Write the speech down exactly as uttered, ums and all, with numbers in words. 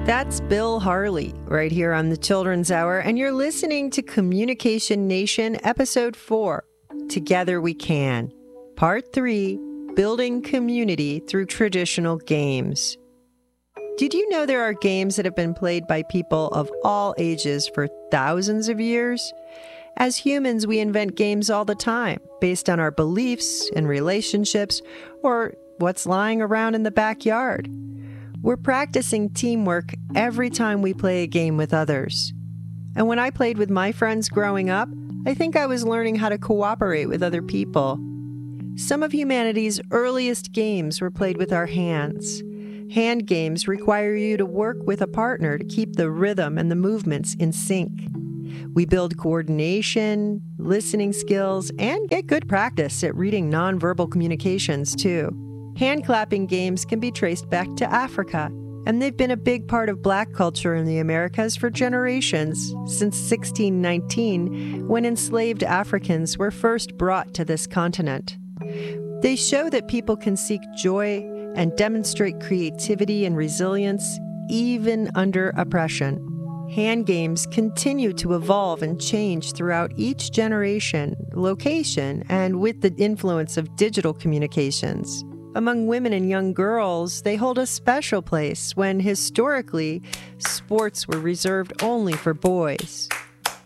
That's Bill Harley right here on the Children's Hour, and you're listening to Communication Nation, Episode four, Together We Can, Part three, Building Community Through Traditional Games. Did you know there are games that have been played by people of all ages for thousands of years? As humans, we invent games all the time, based on our beliefs and relationships, or what's lying around in the backyard. We're practicing teamwork every time we play a game with others. And when I played with my friends growing up, I think I was learning how to cooperate with other people. Some of humanity's earliest games were played with our hands. Hand games require you to work with a partner to keep the rhythm and the movements in sync. We build coordination, listening skills, and get good practice at reading nonverbal communications, too. Hand clapping games can be traced back to Africa, and they've been a big part of Black culture in the Americas for generations, since sixteen nineteen, when enslaved Africans were first brought to this continent. They show that people can seek joy and demonstrate creativity and resilience even under oppression. Hand games continue to evolve and change throughout each generation, location, and with the influence of digital communications. Among women and young girls, they hold a special place when, historically, sports were reserved only for boys.